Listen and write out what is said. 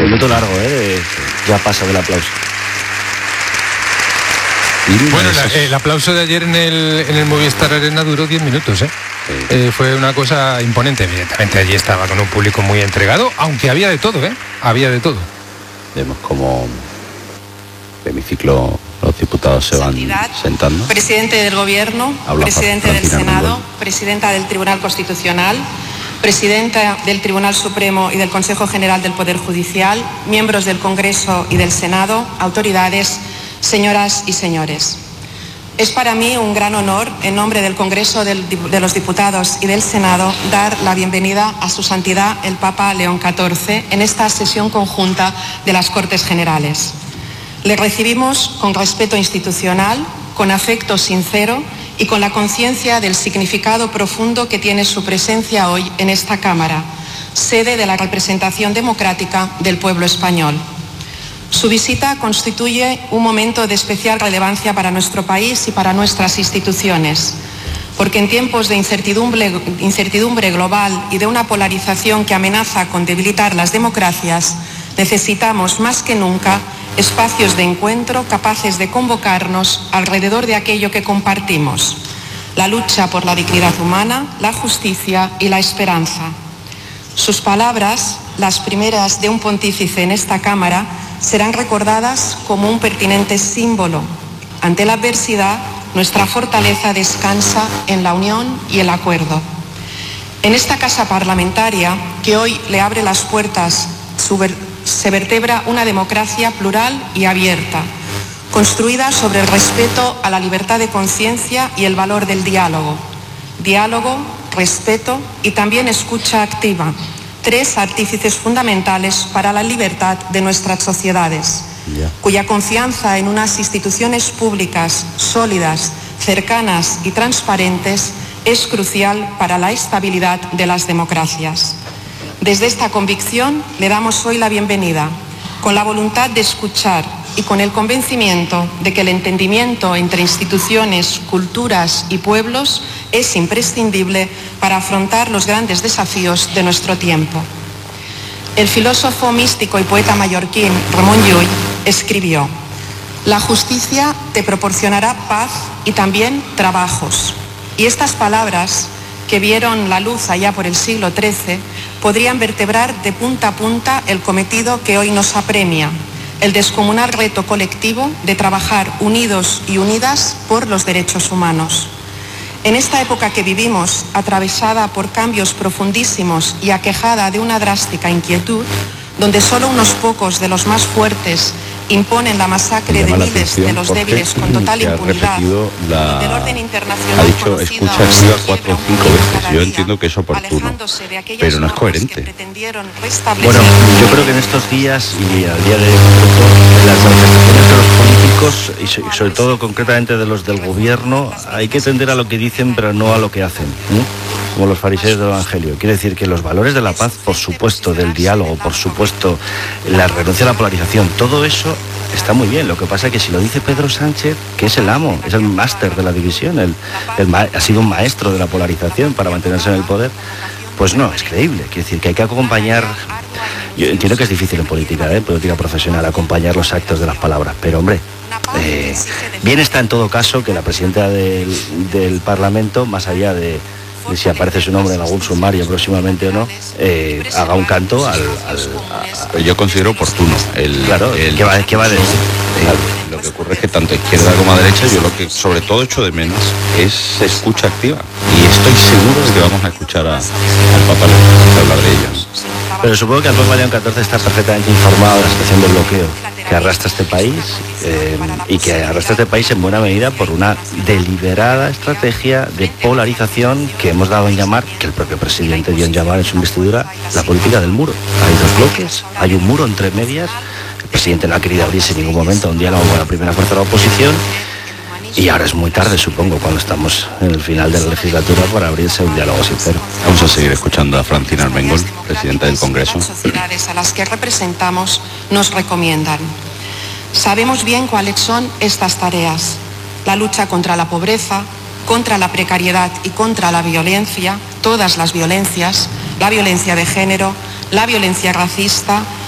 Minuto largo, ya pasa del aplauso. Bueno, el aplauso de ayer en el Movistar Arena duró 10 minutos, Sí. Fue una cosa imponente. Evidentemente allí estaba con un público muy entregado, aunque había de todo, había de todo. Vemos como el hemiciclo, los diputados se van sentando. Presidente del Gobierno, presidente del Senado, presidenta del Tribunal Constitucional, presidenta del Tribunal Supremo y del Consejo General del Poder Judicial, miembros del Congreso y del Senado, autoridades, señoras y señores. Es para mí un gran honor, en nombre del Congreso de los Diputados y del Senado, dar la bienvenida a Su Santidad el Papa León XIV en esta sesión conjunta de las Cortes Generales. Le recibimos con respeto institucional, con afecto sincero y con la conciencia del significado profundo que tiene su presencia hoy en esta Cámara, sede de la representación democrática del pueblo español. Su visita constituye un momento de especial relevancia para nuestro país y para nuestras instituciones, porque en tiempos de incertidumbre global y de una polarización que amenaza con debilitar las democracias, necesitamos más que nunca espacios de encuentro capaces de convocarnos alrededor de aquello que compartimos: la lucha por la dignidad humana, la justicia y la esperanza. Sus palabras, las primeras de un pontífice en esta Cámara, serán recordadas como un pertinente símbolo. Ante la adversidad, nuestra fortaleza descansa en la unión y el acuerdo. En esta casa parlamentaria, que hoy le abre las puertas, se vertebra una democracia plural y abierta, construida sobre el respeto a la libertad de conciencia y el valor del diálogo. Diálogo, respeto y también escucha activa, tres artífices fundamentales para la libertad de nuestras sociedades, cuya confianza en unas instituciones públicas sólidas, cercanas y transparentes es crucial para la estabilidad de las democracias. Desde esta convicción le damos hoy la bienvenida, con la voluntad de escuchar y con el convencimiento de que el entendimiento entre instituciones, culturas y pueblos es imprescindible para afrontar los grandes desafíos de nuestro tiempo. El filósofo místico y poeta mallorquín Ramon Llull escribió: «La justicia te proporcionará paz y también trabajos». Y estas palabras, que vieron la luz allá por el siglo XIII, podrían vertebrar de punta a punta el cometido que hoy nos apremia: el descomunal reto colectivo de trabajar unidos y unidas por los derechos humanos. En esta época que vivimos, atravesada por cambios profundísimos y aquejada de una drástica inquietud, donde solo unos pocos de los más fuertes imponen la masacre de miles de los débiles con total impunidad, del orden internacional ha dicho escucha activa 4 o 5 veces. Yo entiendo que es oportuno, pero no es coherente. Bueno, yo creo que en estos días y al día de hoy, las manifestaciones de los políticos y sobre todo concretamente de los del gobierno, hay que tender a lo que dicen pero no a lo que hacen, como los fariseos del Evangelio. Quiere decir que los valores de la paz, por supuesto, del diálogo, por supuesto, la renuncia a la polarización, todo eso está muy bien. Lo que pasa es que si lo dice Pedro Sánchez, que es el amo, es el máster de la división, ha sido un maestro de la polarización para mantenerse en el poder, pues no, es creíble. Quiere decir que hay que acompañar. Yo entiendo que es difícil en política profesional, acompañar los actos de las palabras, pero hombre, bien está en todo caso que la presidenta del Parlamento, más allá de si aparece su nombre en algún sumario próximamente o no, haga un canto yo considero oportuno. ¿Qué va a decir? Lo que ocurre es que tanto a izquierda como a derecha, yo lo que sobre todo echo de menos es escucha activa. Y estoy seguro de que vamos a escuchar al Papa León hablar de ello. Pero supongo que el Papa León XIV está perfectamente informado de la situación del bloqueo que arrastra este país y que arrastra este país en buena medida por una deliberada estrategia de polarización que hemos dado en llamar, que el propio presidente dio en llamar en su investidura, la política del muro. Hay dos bloques, hay un muro entre medias. El presidente no ha querido abrirse en ningún momento a un diálogo con la primera fuerza de la oposición. Y ahora es muy tarde, supongo, cuando estamos en el final de la legislatura, para abrirse un diálogo sincero. Vamos a seguir escuchando a Francina Armengol, presidenta del Congreso. Las sociedades a las que representamos nos recomiendan. Sabemos bien cuáles son estas tareas: la lucha contra la pobreza, contra la precariedad y contra la violencia, todas las violencias, la violencia de género, la violencia racista,